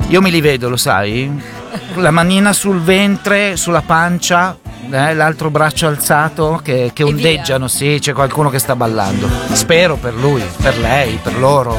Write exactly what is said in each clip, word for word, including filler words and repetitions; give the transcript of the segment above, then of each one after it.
Io me li vedo, lo sai? La manina sul ventre, sulla pancia, eh, l'altro braccio alzato che, che ondeggiano, sì, c'è qualcuno che sta ballando. Spero per lui, per lei, per loro.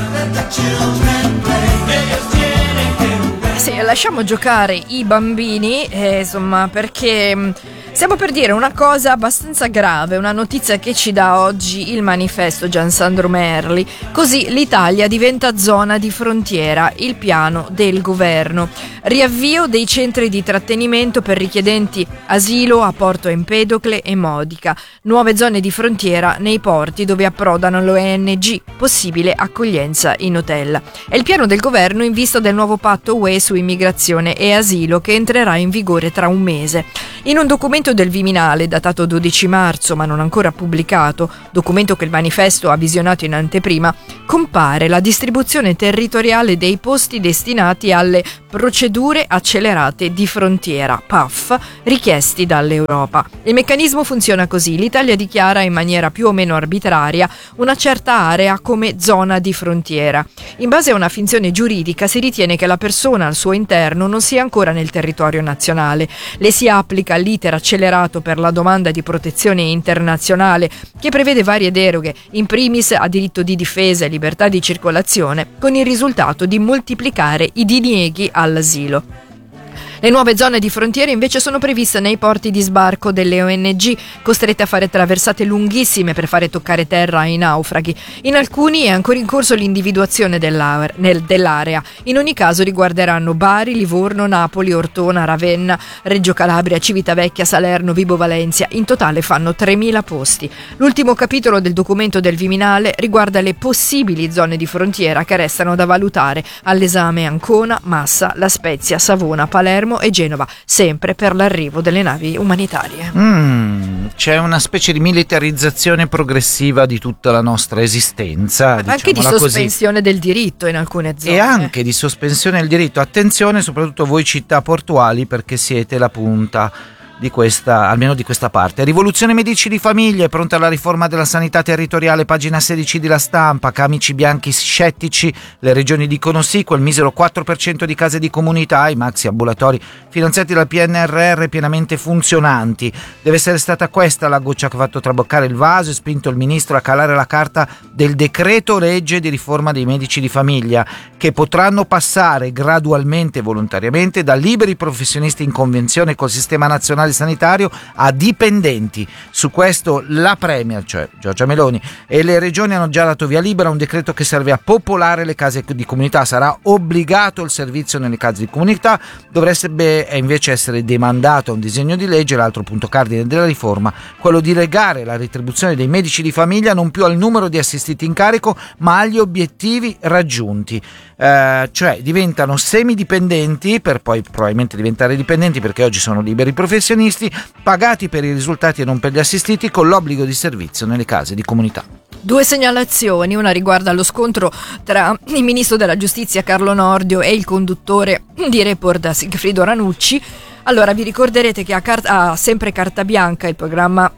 Sì, lasciamo giocare i bambini, eh, insomma, perché mh, stiamo per dire una cosa abbastanza grave, una notizia che ci dà oggi il manifesto Giansandro Merli. Così l'Italia diventa zona di frontiera, il piano del governo. Riavvio dei centri di trattenimento per richiedenti asilo a Porto Empedocle e Modica. Nuove zone di frontiera nei porti dove approdano le O N G. Possibile accoglienza in hotel. È il piano del governo in vista del nuovo patto U E su immigrazione e asilo che entrerà in vigore tra un mese. In un documento del Viminale datato dodici marzo ma non ancora pubblicato, documento che il manifesto ha visionato in anteprima, compare la distribuzione territoriale dei posti destinati alle procedure accelerate di frontiera, P A F, richiesti dall'Europa. Il meccanismo funziona così: l'Italia dichiara in maniera più o meno arbitraria una certa area come zona di frontiera. In base a una finzione giuridica si ritiene che la persona al suo interno non sia ancora nel territorio nazionale. Le si applica l'iter accelerato per la domanda di protezione internazionale, che prevede varie deroghe, in primis a diritto di difesa e libertà di circolazione, con il risultato di moltiplicare i dinieghi all'asilo. Le nuove zone di frontiera invece sono previste nei porti di sbarco delle O N G, costrette a fare traversate lunghissime per fare toccare terra ai naufraghi. In alcuni è ancora in corso l'individuazione dell'area. In ogni caso riguarderanno Bari, Livorno, Napoli, Ortona, Ravenna, Reggio Calabria, Civitavecchia, Salerno, Vibo Valentia. In totale fanno tremila posti. L'ultimo capitolo del documento del Viminale riguarda le possibili zone di frontiera che restano da valutare. All'esame Ancona, Massa, La Spezia, Savona, Palermo e Genova, sempre per l'arrivo delle navi umanitarie. Mm, c'è una specie di militarizzazione progressiva di tutta la nostra esistenza, anche di sospensione così. Del diritto in alcune zone. E anche di sospensione del diritto. Attenzione soprattutto voi città portuali, perché siete la punta di questa, almeno di questa parte. Rivoluzione Medici di Famiglia, è pronta la riforma della sanità territoriale, pagina sedici di La Stampa. Camici bianchi scettici, le regioni dicono sì, quel misero quattro per cento di case di comunità, i maxi ambulatori finanziati dal P N R R pienamente funzionanti. Deve essere stata questa la goccia che ha fatto traboccare il vaso e spinto il ministro a calare la carta del decreto legge di riforma dei medici di famiglia, che potranno passare gradualmente e volontariamente da liberi professionisti in convenzione col sistema nazionale sanitario a dipendenti. Su questo la Premier, cioè Giorgia Meloni, e le regioni hanno già dato via libera a un decreto che serve a popolare le case di comunità. Sarà obbligato il servizio nelle case di comunità, dovrebbe invece essere demandato a un disegno di legge. L'altro punto cardine della riforma, quello di legare la retribuzione dei medici di famiglia non più al numero di assistiti in carico ma agli obiettivi raggiunti, eh, cioè diventano semidipendenti per poi probabilmente diventare dipendenti, perché oggi sono liberi professionisti pagati per i risultati e non per gli assistiti, con l'obbligo di servizio nelle case di comunità. Due segnalazioni, una riguarda lo scontro tra il ministro della giustizia Carlo Nordio e il conduttore di Report Sigfrido Ranucci. Allora, vi ricorderete che ha, car- ha sempre Carta Bianca, il programma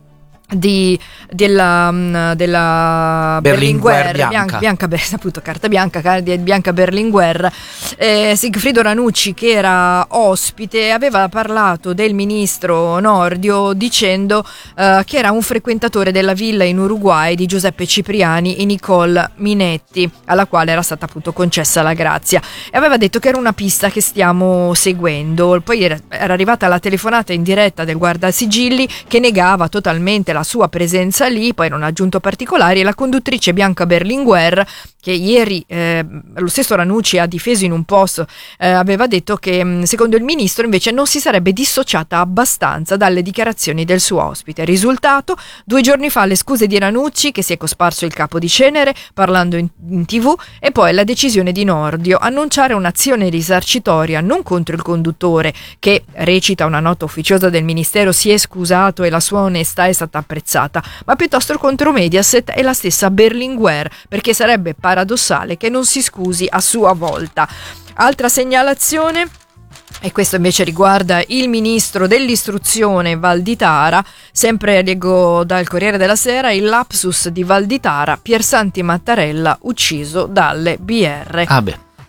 di della, della Berlinguer, Berlinguer Bianca, Bianca, Bianca appunto Carta Bianca di Bianca Berlinguer, eh, Sigfrido Ranucci, che era ospite, aveva parlato del ministro Nordio dicendo eh, che era un frequentatore della villa in Uruguay di Giuseppe Cipriani e Nicole Minetti, alla quale era stata appunto concessa la grazia, e aveva detto che era una pista che stiamo seguendo. Poi era, era arrivata la telefonata in diretta del guardasigilli che negava totalmente la sua presenza lì, poi non ha aggiunto particolari, e la conduttrice Bianca Berlinguer, che ieri eh, lo stesso Ranucci ha difeso in un post, eh, aveva detto che mh, secondo il ministro invece non si sarebbe dissociata abbastanza dalle dichiarazioni del suo ospite. Risultato: due giorni fa le scuse di Ranucci, che si è cosparso il capo di cenere parlando in, in tv, e poi la decisione di Nordio annunciare un'azione risarcitoria non contro il conduttore, che, recita una nota ufficiosa del ministero, si è scusato e la sua onestà è stata apprezzata, ma piuttosto contro Mediaset e la stessa Berlinguer, perché sarebbe paradossale che non si scusi a sua volta. Altra segnalazione, e questo invece riguarda il ministro dell'istruzione Valditara, sempre leggo dal Corriere della Sera, il lapsus di Valditara, Piersanti Mattarella ucciso dalle B R. Ah beh.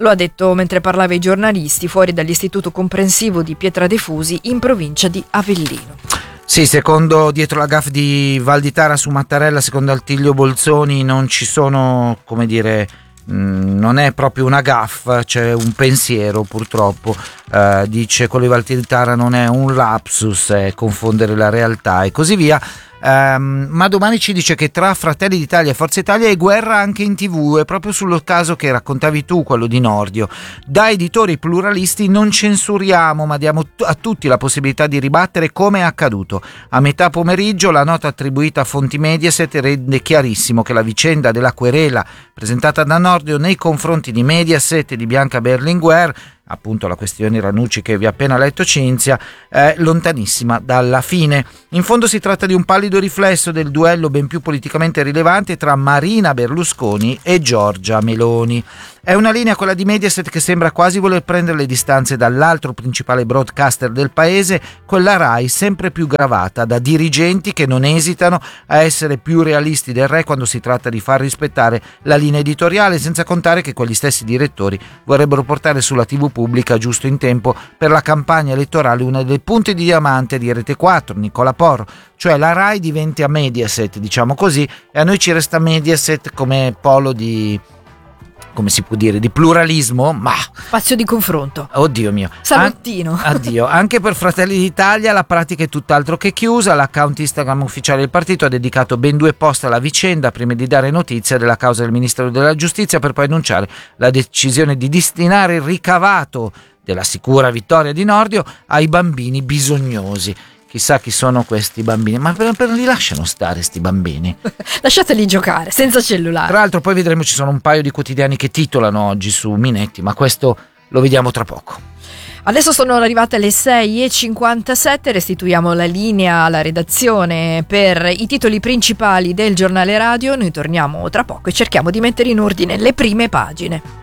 Lo ha detto mentre parlava ai giornalisti fuori dall'istituto comprensivo di Pietradefusi in provincia di Avellino. Sì, secondo dietro la gaffe di Valditara su Mattarella, secondo Attilio Bolzoni non ci sono, come dire, mh, non è proprio una gaffa, c'è un pensiero purtroppo, uh, dice quello di Valditara non è un lapsus, è confondere la realtà e così via. Um, ma domani ci dice che tra Fratelli d'Italia e Forza Italia è guerra anche in tv, e proprio sul caso che raccontavi tu, quello di Nordio. Da editori pluralisti non censuriamo, ma diamo t- a tutti la possibilità di ribattere come è accaduto. A metà pomeriggio la nota attribuita a fonti Mediaset rende chiarissimo che la vicenda della querela presentata da Nordio nei confronti di Mediaset e di Bianca Berlinguer, appunto la questione Ranucci che vi ha appena letto Cinzia, è lontanissima dalla fine. In fondo si tratta di un pallido riflesso del duello ben più politicamente rilevante tra Marina Berlusconi e Giorgia Meloni. È una linea, quella di Mediaset, che sembra quasi voler prendere le distanze dall'altro principale broadcaster del paese, quella Rai, sempre più gravata da dirigenti che non esitano a essere più realisti del re quando si tratta di far rispettare la linea editoriale, senza contare che quegli stessi direttori vorrebbero portare sulla tivù pubblica giusto in tempo per la campagna elettorale una delle punte di diamante di Rete quattro, Nicola Porro, cioè la Rai diventi a Mediaset, diciamo così, e a noi ci resta Mediaset come polo di, come si può dire, di pluralismo, ma spazio di confronto. Oddio mio. Salottino. An- addio. Anche per Fratelli d'Italia la pratica è tutt'altro che chiusa. L'account Instagram ufficiale del partito ha dedicato ben due post alla vicenda prima di dare notizia della causa del Ministero della Giustizia, per poi annunciare la decisione di destinare il ricavato della sicura vittoria di Nordio ai bambini bisognosi. Chissà chi sono questi bambini, ma per, per li lasciano stare sti bambini. Lasciateli giocare, senza cellulare. Tra l'altro poi vedremo, ci sono un paio di quotidiani che titolano oggi su Minetti, ma questo lo vediamo tra poco. Adesso sono arrivate le sei e cinquantasette, restituiamo la linea alla redazione per i titoli principali del giornale radio. Noi torniamo tra poco e cerchiamo di mettere in ordine le prime pagine.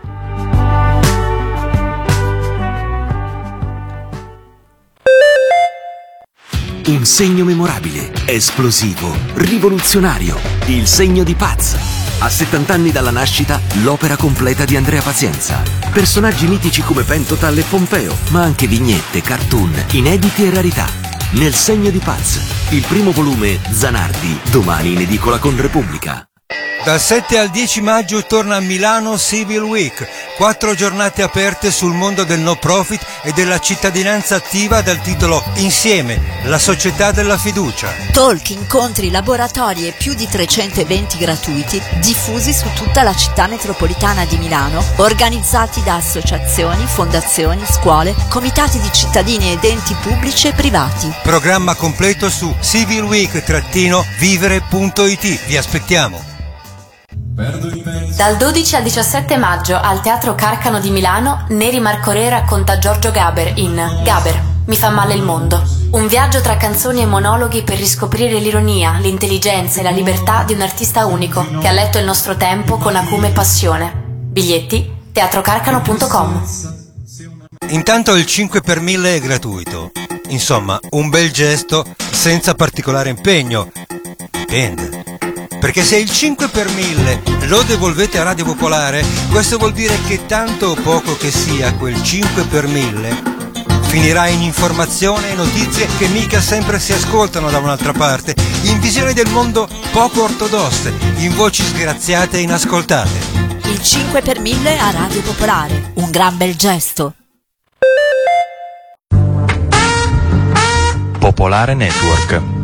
Un segno memorabile, esplosivo, rivoluzionario, il segno di Paz. A settanta anni dalla nascita, l'opera completa di Andrea Pazienza. Personaggi mitici come Pentotal e Pompeo, ma anche vignette, cartoon, inediti e rarità. Nel segno di Paz, il primo volume Zanardi, domani in edicola con Repubblica. Dal sette al dieci maggio torna a Milano Civil Week, quattro giornate aperte sul mondo del no profit e della cittadinanza attiva dal titolo Insieme, la società della fiducia. Talk, incontri, laboratori e più di trecento eventi gratuiti diffusi su tutta la città metropolitana di Milano, organizzati da associazioni, fondazioni, scuole, comitati di cittadini ed enti pubblici e privati. Programma completo su civil week vivere punto it. Vi aspettiamo. Dal dodici al diciassette maggio al Teatro Carcano di Milano, Neri Marco Re racconta Giorgio Gaber in Gaber, mi fa male il mondo. Un viaggio tra canzoni e monologhi per riscoprire l'ironia, l'intelligenza e la libertà di un artista unico che ha letto il nostro tempo con acume e passione. Biglietti teatrocarcano punto com. Intanto il cinque per mille è gratuito. Insomma, un bel gesto senza particolare impegno. Dipende. Perché se il cinque per mille lo devolvete a Radio Popolare, questo vuol dire che tanto o poco che sia quel cinque per mille finirà in informazione e notizie che mica sempre si ascoltano da un'altra parte, in visioni del mondo poco ortodosse, in voci sgraziate e inascoltate. Il cinque per mille a Radio Popolare, un gran bel gesto. Popolare Network.